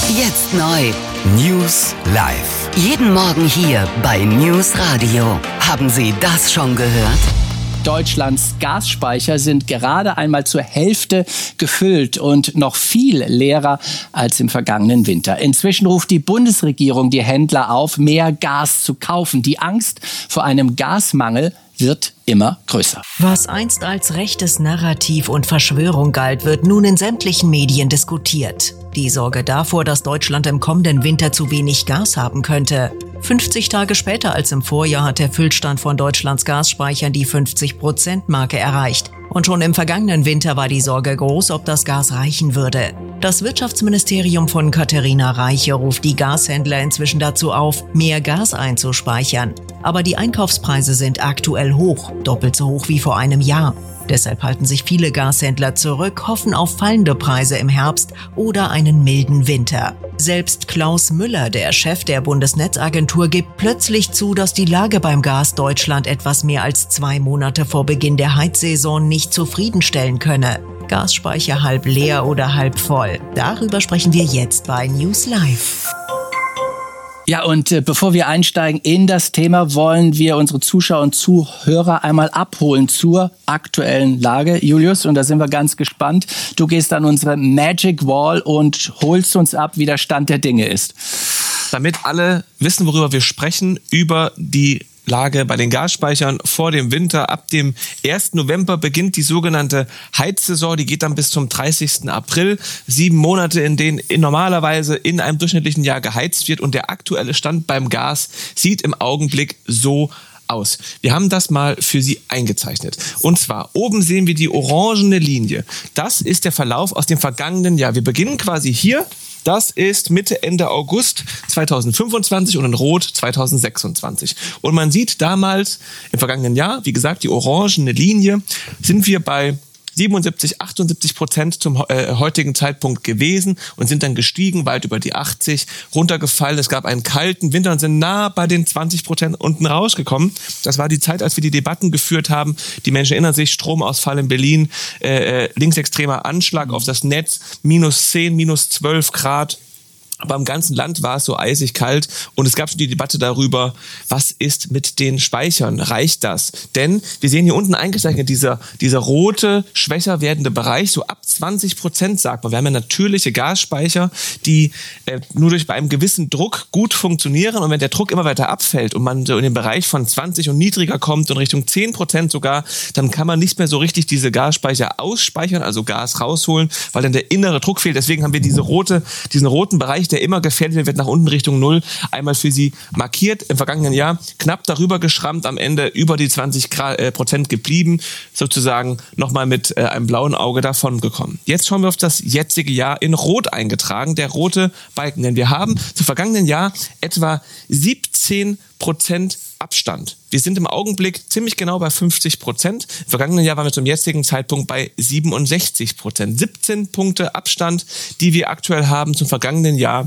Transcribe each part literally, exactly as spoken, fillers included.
Jetzt neu. News live. Jeden Morgen hier bei News Radio. Haben Sie das schon gehört? Deutschlands Gasspeicher sind gerade einmal zur Hälfte gefüllt und noch viel leerer als im vergangenen Winter. Inzwischen ruft die Bundesregierung die Händler auf, mehr Gas zu kaufen. Die Angst vor einem Gasmangel wird immer größer. Was einst als rechtes Narrativ und Verschwörung galt, wird nun in sämtlichen Medien diskutiert. Die Sorge davor, dass Deutschland im kommenden Winter zu wenig Gas haben könnte. fünfzig Tage später als im Vorjahr hat der Füllstand von Deutschlands Gasspeichern die fünfzig-Prozent-Marke erreicht. Und schon im vergangenen Winter war die Sorge groß, ob das Gas reichen würde. Das Wirtschaftsministerium von Katharina Reiche ruft die Gashändler inzwischen dazu auf, mehr Gas einzuspeichern. Aber die Einkaufspreise sind aktuell hoch, doppelt so hoch wie vor einem Jahr. Deshalb halten sich viele Gashändler zurück, hoffen auf fallende Preise im Herbst oder einen milden Winter. Selbst Klaus Müller, der Chef der Bundesnetzagentur, gibt plötzlich zu, dass die Lage beim Gas Deutschland etwas mehr als zwei Monate vor Beginn der Heizsaison nicht zufriedenstellen könne. Gasspeicher halb leer oder halb voll. Darüber sprechen wir jetzt bei News Live. Ja, und äh, bevor wir einsteigen in das Thema, wollen wir unsere Zuschauer und Zuhörer einmal abholen zur aktuellen Lage. Julius, und da sind wir ganz gespannt. Du gehst an unsere Magic Wall und holst uns ab, wie der Stand der Dinge ist. Damit alle wissen, worüber wir sprechen, über die Lage bei den Gasspeichern vor dem Winter. Ab dem ersten November beginnt die sogenannte Heizsaison. Die geht dann bis zum dreißigsten April. Sieben Monate, in denen normalerweise in einem durchschnittlichen Jahr geheizt wird. Und der aktuelle Stand beim Gas sieht im Augenblick so aus. Wir haben das mal für Sie eingezeichnet. Und zwar, oben sehen wir die orangene Linie. Das ist der Verlauf aus dem vergangenen Jahr. Wir beginnen quasi hier. Das ist Mitte, Ende August zweitausendfünfundzwanzig und in Rot zweitausendsechsundzwanzig. Und man sieht damals, im vergangenen Jahr, wie gesagt, die orangene Linie, sind wir bei siebenundsiebzig, achtundsiebzig Prozent zum äh, heutigen Zeitpunkt gewesen und sind dann gestiegen, weit über die achtzig, runtergefallen. Es gab einen kalten Winter und sind nah bei den zwanzig Prozent unten rausgekommen. Das war die Zeit, als wir die Debatten geführt haben. Die Menschen erinnern sich, Stromausfall in Berlin, äh, linksextremer Anschlag auf das Netz, minus zehn, minus zwölf Grad. Aber im ganzen Land war es so eisig kalt und es gab schon die Debatte darüber, was ist mit den Speichern? Reicht das? Denn wir sehen hier unten eingezeichnet, dieser, dieser rote, schwächer werdende Bereich, so ab zwanzig Prozent sagt man. Wir haben ja natürliche Gasspeicher, die äh, nur durch bei einem gewissen Druck gut funktionieren und wenn der Druck immer weiter abfällt und man so in den Bereich von zwanzig und niedriger kommt und Richtung zehn Prozent sogar, dann kann man nicht mehr so richtig diese Gasspeicher ausspeichern, also Gas rausholen, weil dann der innere Druck fehlt. Deswegen haben wir diese rote, diesen roten Bereich, der immer gefährdet wird, wird nach unten Richtung Null, einmal für Sie markiert. Im vergangenen Jahr knapp darüber geschrammt, am Ende über die zwanzig Prozent geblieben, sozusagen nochmal mit äh, einem blauen Auge davon gekommen. Jetzt schauen wir auf das jetzige Jahr in Rot eingetragen, der rote Balken. Denn wir haben zum vergangenen Jahr etwa siebzehn Prozent Abstand. Wir sind im Augenblick ziemlich genau bei fünfzig Prozent. Im vergangenen Jahr waren wir zum jetzigen Zeitpunkt bei siebenundsechzig Prozent. siebzehn Punkte Abstand, die wir aktuell haben zum vergangenen Jahr,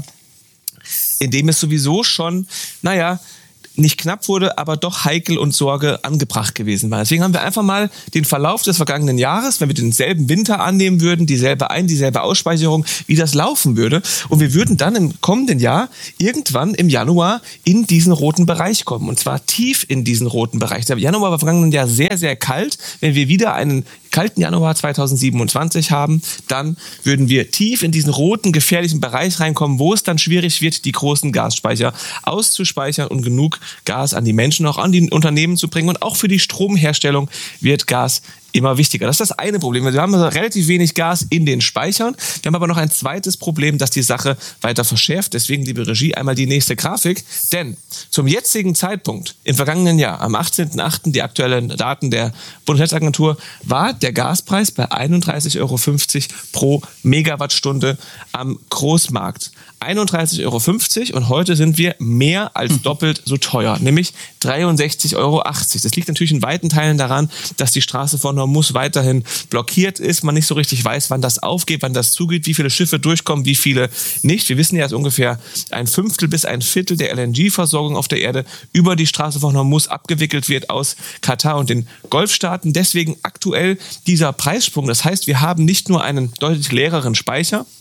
in dem es sowieso schon, naja, nicht knapp wurde, aber doch heikel und Sorge angebracht gewesen war. Deswegen haben wir einfach mal den Verlauf des vergangenen Jahres, wenn wir denselben Winter annehmen würden, dieselbe Ein-, dieselbe Ausspeicherung, wie das laufen würde. Und wir würden dann im kommenden Jahr irgendwann im Januar in diesen roten Bereich kommen. Und zwar tief in diesen roten Bereich. Der Januar war im vergangenen Jahr sehr, sehr kalt. Wenn wir wieder einen kalten Januar zweitausendsiebenundzwanzig haben, dann würden wir tief in diesen roten, gefährlichen Bereich reinkommen, wo es dann schwierig wird, die großen Gasspeicher auszuspeichern und genug Gas an die Menschen, auch an die Unternehmen zu bringen. Und auch für die Stromherstellung wird Gas immer wichtiger. Das ist das eine Problem. Wir haben also relativ wenig Gas in den Speichern. Wir haben aber noch ein zweites Problem, das die Sache weiter verschärft. Deswegen, liebe Regie, einmal die nächste Grafik. Denn zum jetzigen Zeitpunkt, im vergangenen Jahr, am achtzehnten achten, die aktuellen Daten der Bundesnetzagentur, war der Gaspreis bei einunddreißig Euro fünfzig pro Megawattstunde am Großmarkt. einunddreißig Euro fünfzig und heute sind wir mehr als doppelt so teuer, nämlich dreiundsechzig Euro achtzig. Das liegt natürlich in weiten Teilen daran, dass die Straße von Hormuz weiterhin blockiert ist, man nicht so richtig weiß, wann das aufgeht, wann das zugeht, wie viele Schiffe durchkommen, wie viele nicht. Wir wissen ja, dass ungefähr ein Fünftel bis ein Viertel der L N G-Versorgung auf der Erde über die Straße von Hormuz abgewickelt wird aus Katar und den Golfstaaten. Deswegen aktuell dieser Preissprung. Das heißt, wir haben nicht nur einen deutlich leereren Speicher,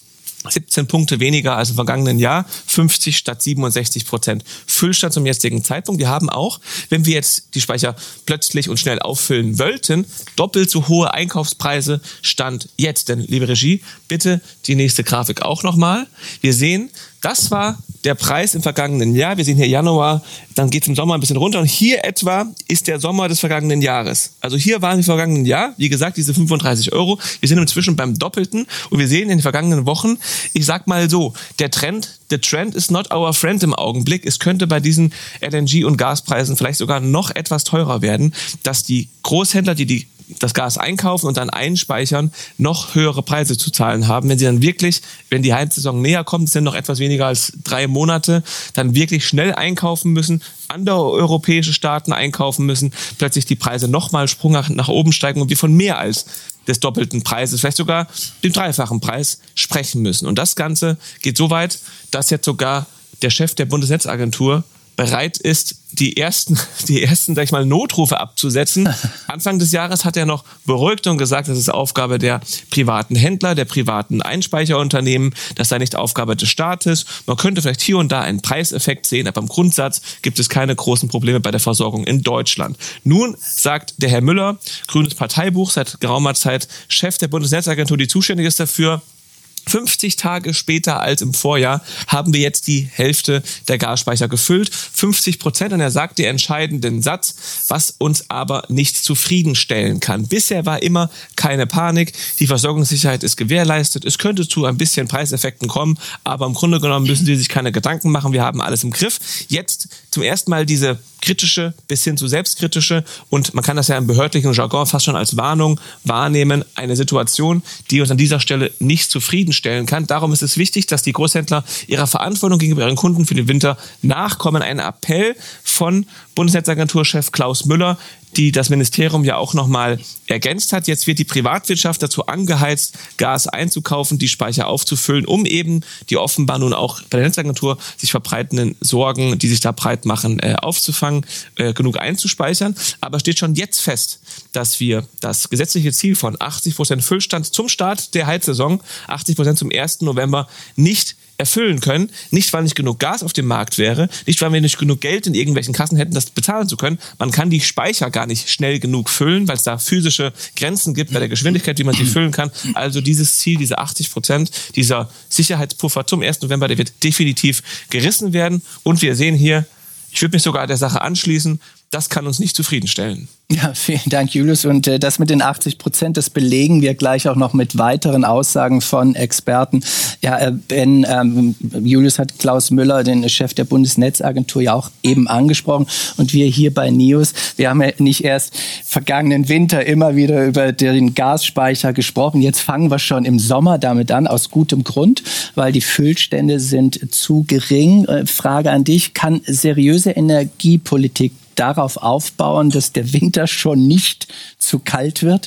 siebzehn Punkte weniger als im vergangenen Jahr, fünfzig statt siebenundsechzig Prozent Füllstand zum jetzigen Zeitpunkt. Wir haben auch, wenn wir jetzt die Speicher plötzlich und schnell auffüllen wollten, doppelt so hohe Einkaufspreise Stand jetzt. Denn, liebe Regie, bitte die nächste Grafik auch nochmal. Wir sehen, das war der Preis im vergangenen Jahr. Wir sehen hier Januar, dann geht es im Sommer ein bisschen runter. Und hier etwa ist der Sommer des vergangenen Jahres. Also hier waren im vergangenen Jahr, wie gesagt, diese fünfunddreißig Euro. Wir sind inzwischen beim Doppelten. Und wir sehen in den vergangenen Wochen, ich sag mal so, der Trend, the trend is not our friend im Augenblick. Es könnte bei diesen L N G- und Gaspreisen vielleicht sogar noch etwas teurer werden, dass die Großhändler, die die das Gas einkaufen und dann einspeichern, noch höhere Preise zu zahlen haben. Wenn sie dann wirklich, wenn die Heizsaison näher kommt, es sind noch etwas weniger als drei Monate, dann wirklich schnell einkaufen müssen, andere europäische Staaten einkaufen müssen, plötzlich die Preise nochmal sprunghaft nach oben steigen und wir von mehr als des doppelten Preises, vielleicht sogar dem dreifachen Preis sprechen müssen. Und das Ganze geht so weit, dass jetzt sogar der Chef der Bundesnetzagentur bereit ist, die ersten, die ersten, sag ich mal, Notrufe abzusetzen. Anfang des Jahres hat er noch beruhigt und gesagt, das ist Aufgabe der privaten Händler, der privaten Einspeicherunternehmen, das sei nicht Aufgabe des Staates. Man könnte vielleicht hier und da einen Preiseffekt sehen, aber im Grundsatz gibt es keine großen Probleme bei der Versorgung in Deutschland. Nun sagt der Herr Müller, grünes Parteibuch, seit geraumer Zeit Chef der Bundesnetzagentur, die zuständig ist dafür, fünfzig Tage später als im Vorjahr haben wir jetzt die Hälfte der Gasspeicher gefüllt. fünfzig Prozent. Und er sagt den entscheidenden Satz, was uns aber nicht zufriedenstellen kann. Bisher war immer keine Panik. Die Versorgungssicherheit ist gewährleistet. Es könnte zu ein bisschen Preiseffekten kommen, aber im Grunde genommen müssen Sie sich keine Gedanken machen. Wir haben alles im Griff. Jetzt zum ersten Mal diese kritische bis hin zu selbstkritische, und man kann das ja im behördlichen Jargon fast schon als Warnung wahrnehmen, eine Situation, die uns an dieser Stelle nicht zufriedenstellen kann. Darum ist es wichtig, dass die Großhändler ihrer Verantwortung gegenüber ihren Kunden für den Winter nachkommen. Ein Appell von Bundesnetzagenturchef Klaus Müller, die das Ministerium ja auch nochmal ergänzt hat. Jetzt wird die Privatwirtschaft dazu angeheizt, Gas einzukaufen, die Speicher aufzufüllen, um eben die offenbar nun auch bei der Netzagentur sich verbreitenden Sorgen, die sich da breit machen, äh, aufzufangen, äh, genug einzuspeichern. Aber steht schon jetzt fest, dass wir das gesetzliche Ziel von achtzig Prozent Füllstand zum Start der Heizsaison, achtzig Prozent zum ersten November, nicht erfüllen können. Nicht, weil nicht genug Gas auf dem Markt wäre, nicht, weil wir nicht genug Geld in irgendwelchen Kassen hätten, das bezahlen zu können. Man kann die Speicher gar nicht schnell genug füllen, weil es da physische Grenzen gibt bei der Geschwindigkeit, wie man sie füllen kann. Also dieses Ziel, diese achtzig Prozent, dieser Sicherheitspuffer zum ersten November, der wird definitiv gerissen werden. Und wir sehen hier, ich würde mich sogar der Sache anschließen, das kann uns nicht zufriedenstellen. Ja, vielen Dank, Julius. Und äh, das mit den achtzig Prozent, das belegen wir gleich auch noch mit weiteren Aussagen von Experten. Ja, äh, Ben, ähm, Julius hat Klaus Müller, den Chef der Bundesnetzagentur, ja auch eben angesprochen. Und wir hier bei News, wir haben ja nicht erst vergangenen Winter immer wieder über den Gasspeicher gesprochen. Jetzt fangen wir schon im Sommer damit an, aus gutem Grund, weil die Füllstände sind zu gering. Äh, Frage an dich, kann seriöse Energiepolitik darauf aufbauen, dass der Winter schon nicht zu kalt wird?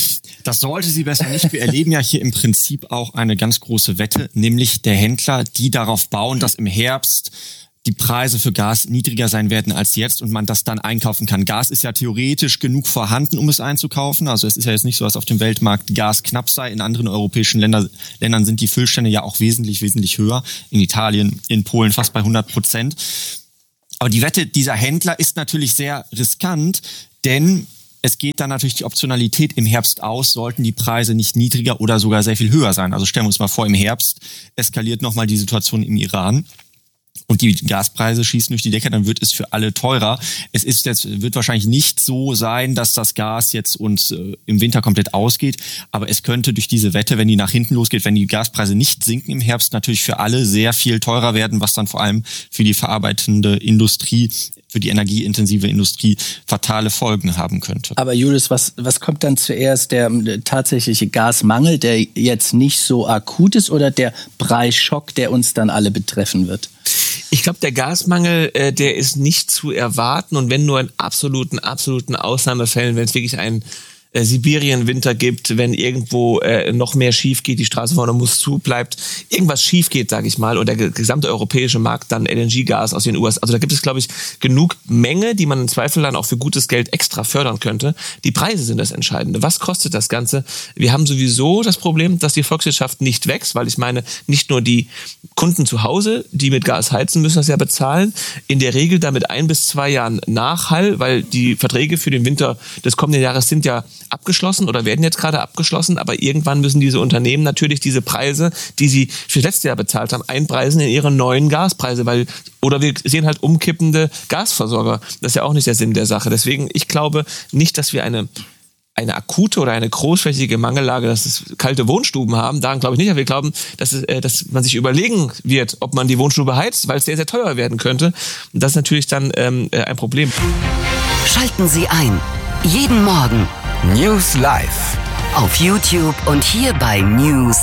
Das sollte sie besser nicht. Wir erleben ja hier im Prinzip auch eine ganz große Wette, nämlich der Händler, die darauf bauen, dass im Herbst die Preise für Gas niedriger sein werden als jetzt und man das dann einkaufen kann. Gas ist ja theoretisch genug vorhanden, um es einzukaufen. Also es ist ja jetzt nicht so, dass auf dem Weltmarkt Gas knapp sei. In anderen europäischen Länder, Ländern sind die Füllstände ja auch wesentlich, wesentlich höher. In Italien, in Polen fast bei hundert Prozent. Aber die Wette dieser Händler ist natürlich sehr riskant, denn es geht dann natürlich die Optionalität im Herbst aus, sollten die Preise nicht niedriger oder sogar sehr viel höher sein. Also stellen wir uns mal vor, im Herbst eskaliert nochmal die Situation im Iran und die Gaspreise schießen durch die Decke, dann wird es für alle teurer. Es ist jetzt, wird wahrscheinlich nicht so sein, dass das Gas jetzt uns äh, im Winter komplett ausgeht, aber es könnte durch diese Wette, wenn die nach hinten losgeht, wenn die Gaspreise nicht sinken im Herbst, natürlich für alle sehr viel teurer werden, was dann vor allem für die verarbeitende Industrie, für die energieintensive Industrie fatale Folgen haben könnte. Aber Julius, was, was kommt dann zuerst? Der, der tatsächliche Gasmangel, der jetzt nicht so akut ist, oder der Preisschock, der uns dann alle betreffen wird? Ich glaube, der Gasmangel, äh, der ist nicht zu erwarten, und wenn nur in absoluten, absoluten Ausnahmefällen, wenn es wirklich ein äh, Sibirien-Winter gibt, wenn irgendwo äh, noch mehr schief geht, die Straße vorne muss zu, bleibt, irgendwas schief geht, sage ich mal, und der gesamte europäische Markt dann L N G-Gas aus den U S A. Also da gibt es, glaube ich, genug Menge, die man im Zweifel dann auch für gutes Geld extra fördern könnte. Die Preise sind das Entscheidende. Was kostet das Ganze? Wir haben sowieso das Problem, dass die Volkswirtschaft nicht wächst, weil ich meine, nicht nur die Kunden zu Hause, die mit Gas heizen, müssen das ja bezahlen. In der Regel damit ein bis zwei Jahren Nachhall, weil die Verträge für den Winter des kommenden Jahres sind ja abgeschlossen oder werden jetzt gerade abgeschlossen, aber irgendwann müssen diese Unternehmen natürlich diese Preise, die sie für das letzte Jahr bezahlt haben, einpreisen in ihre neuen Gaspreise, weil, oder wir sehen halt umkippende Gasversorger. Das ist ja auch nicht der Sinn der Sache. Deswegen, ich glaube nicht, dass wir eine eine akute oder eine großflächige Mangellage, dass es kalte Wohnstuben haben. Daran glaube ich nicht. Aber wir glauben, dass, es, äh, dass man sich überlegen wird, ob man die Wohnstube heizt, weil es sehr, sehr teuer werden könnte. Und das ist natürlich dann ähm, ein Problem. Schalten Sie ein. Jeden Morgen News Live. auf YouTube und hier bei News